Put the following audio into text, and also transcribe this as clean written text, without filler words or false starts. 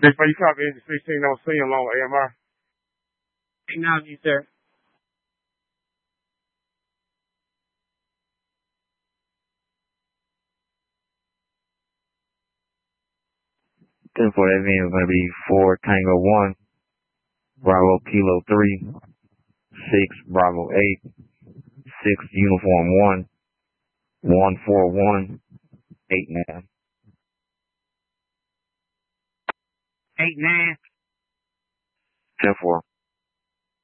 Before you copy into 16 on C along with AMR. Technology, sir. Then for that vehicle is going to be 4 Tango 1, Bravo Kilo 3, 6 Bravo 8, 6 Uniform 1, 141, 89. 89. 10-4.